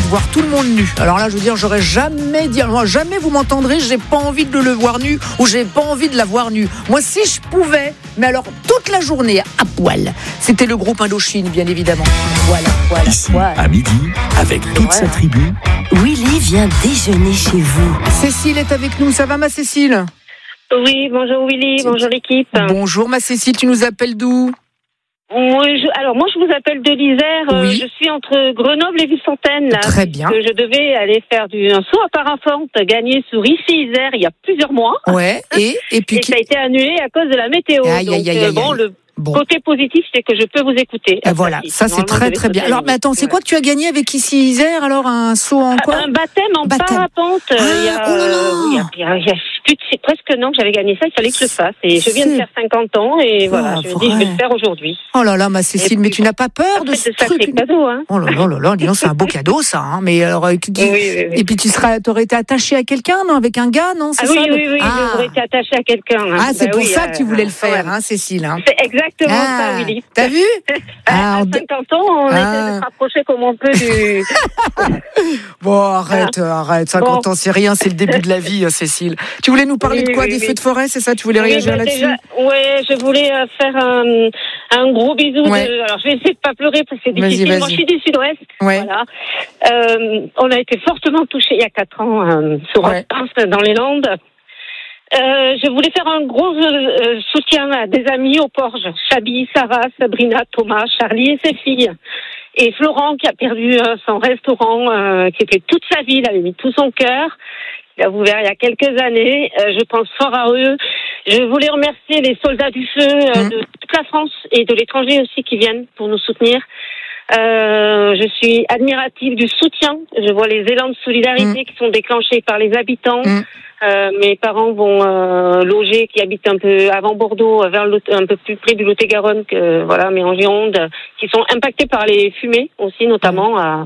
voir tout le monde nu. Alors là, je veux dire, j'aurais jamais dit, moi, jamais vous m'entendrez, j'ai pas envie de le voir nu ou j'ai pas envie de la voir nue. Moi, si je pouvais, mais alors toute la journée à poil. C'était le groupe Indochine, bien évidemment. Voilà. Ici, à midi, avec toute sa tribu. Willy vient déjeuner chez vous. Cécile est avec nous. Ça va, ma Cécile ? Oui, bonjour Willy, bonjour l'équipe. Bonjour, ma Cécile. Tu nous appelles d'où ? Moi, je vous appelle de l'Isère. Oui. Je suis entre Grenoble et Ville-Fontaine, là. Très bien. Je devais aller faire un saut à parapente gagné sur Isère il y a plusieurs mois. Ouais. Et puis Et ça a été annulé à cause de la météo. Aïe. Le côté positif, c'est que je peux vous écouter. Et voilà, ça c'est très très bien. Alors, mais attends, c'est quoi que tu as gagné avec ici Isère alors, un saut en quoi ? Un baptême en parapente. Oh là là. C'est presque un an que j'avais gagné ça, il fallait que je le fasse. Et je viens de faire 50 ans et voilà, je me dis, je vais le faire aujourd'hui. Oh là là, ma Cécile, mais tu n'as pas peur de ce truc ? C'est cadeau, hein. Oh là, dis donc, c'est un beau cadeau ça. Hein. Mais alors, Oui. Et puis t'aurais été attachée à quelqu'un, non ? Avec un gars, non ? C'est ça, oui, j'aurais été attachée à quelqu'un. Hein. Ah, c'est pour ça que tu voulais le faire, hein, Cécile. Hein. C'est exactement ça, Willy. T'as vu ? À 50 ans, on essaie de se rapprocher comme on peut du... Bon, arrête. 50 ans, c'est rien, c'est le début de la vie, Cécile. Tu voulais nous parler de quoi ? Des feux de forêt, c'est ça ? Tu voulais réagir là-dessus ? Je voulais faire un gros bisou. Alors, je vais essayer de pas pleurer parce que c'est difficile. Vas-y. Moi, je suis du Sud-Ouest. Ouais. Voilà. On a été fortement touchés il y a 4 ans sur Hortense, dans les Landes. Je voulais faire un gros soutien à des amis au Porge. Chabi, Sarah, Sabrina, Thomas, Charlie et ses filles. Et Florent qui a perdu son restaurant, qui était toute sa vie, il avait mis tout son cœur. Il a ouvert il y a quelques années. Je pense fort à eux. Je voulais remercier les soldats du feu de toute la France et de l'étranger aussi qui viennent pour nous soutenir. Je suis admirative du soutien. Je vois les élans de solidarité qui sont déclenchés par les habitants. Mes parents vont loger, qui habitent un peu avant Bordeaux, un peu plus près du Lot-et-Garonne, mais en Gironde, qui sont impactés par les fumées aussi, notamment.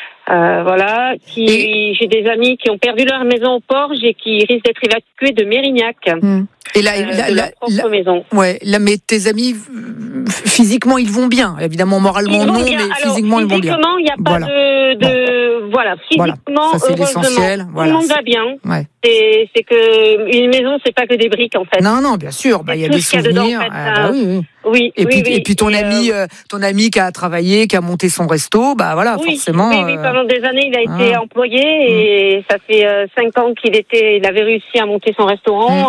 J'ai des amis qui ont perdu leur maison au Porge et qui risquent d'être évacués de Mérignac. Et là, leur propre maison. Ouais, là, mais tes amis, physiquement, ils vont bien. Évidemment, moralement, non, mais physiquement, ils vont bien. Physiquement, il n'y a pas physiquement, ça, c'est l'essentiel. Tout le monde va bien. Ouais. C'est que une maison, c'est pas que des briques, en fait. Non, bien sûr. Il y a des souvenirs. Oui. Et puis ton ami qui a travaillé, qui a monté son resto, forcément. Oui, pendant des années, il a été employé et ça fait 5 ans qu'il avait réussi à monter son restaurant.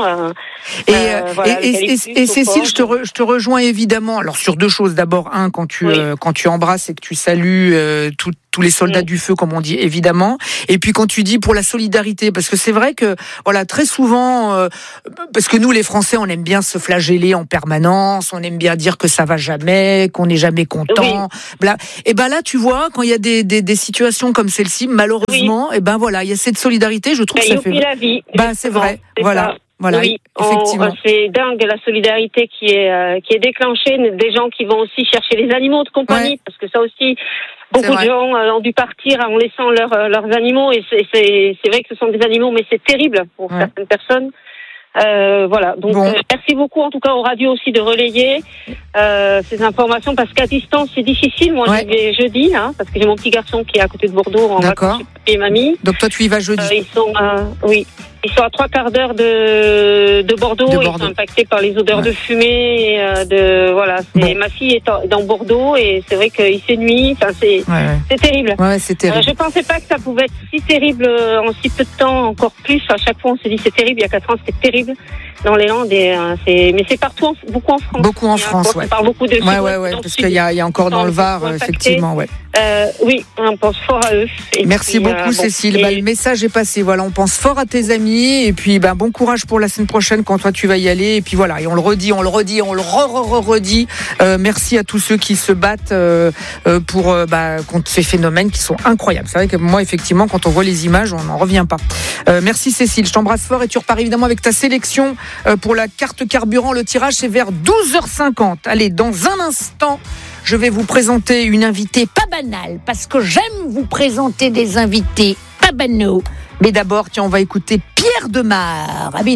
Et Cécile, je te rejoins évidemment. Alors sur 2 choses. D'abord, quand tu embrasses et que tu salues tous les soldats du feu, comme on dit, évidemment. Et puis quand tu dis pour la solidarité, parce que c'est vrai que très souvent, parce que nous les Français, on aime bien se flageller en permanence, on aime bien dire que ça va jamais, qu'on n'est jamais content. Et là, tu vois, quand il y a des situations comme celle-ci, malheureusement, il y a cette solidarité. Je trouve que ça fait la vie. C'est vrai. Voilà, effectivement. C'est dingue la solidarité qui est déclenchée, des gens qui vont aussi chercher les animaux de compagnie, parce que ça aussi, beaucoup de gens ont dû partir en laissant leurs animaux, et c'est vrai que ce sont des animaux, mais c'est terrible pour certaines personnes. Merci beaucoup en tout cas aux radios aussi de relayer ces informations, parce qu'à distance c'est difficile. Moi j'y vais jeudi, parce que j'ai mon petit garçon qui est à côté de Bordeaux en vacances chez papi et mamie. Donc toi tu y vas jeudi. Ils sont à 3 quarts d'heure de Bordeaux. Ils sont impactés par les odeurs de fumée. Ma fille est dans Bordeaux et c'est vrai qu'il fait nuit. Enfin, c'est terrible. C'est terrible. Je pensais pas que ça pouvait être si terrible en si peu de temps, encore plus. À chaque fois, on s'est dit c'est terrible. Il y a 4 ans, c'était terrible dans les Landes. Mais c'est partout, beaucoup en France. Beaucoup en France, On parle beaucoup de parce qu'il y a encore dans le Var, effectivement, on pense fort à eux. Merci beaucoup, Cécile. Le message est passé. On pense fort à tes amis. Et puis, bon courage pour la semaine prochaine quand toi tu vas y aller. Et puis et on le redit, on le redit. Merci à tous ceux qui se battent contre ces phénomènes qui sont incroyables. C'est vrai que moi, effectivement, quand on voit les images, on n'en revient pas. Merci Cécile, je t'embrasse fort et tu repars évidemment avec ta sélection pour la carte carburant. Le tirage, c'est vers 12h50. Allez, dans un instant, je vais vous présenter une invitée pas banale, parce que j'aime vous présenter des invités pas banaux. Mais d'abord, on va écouter Pierre Demar.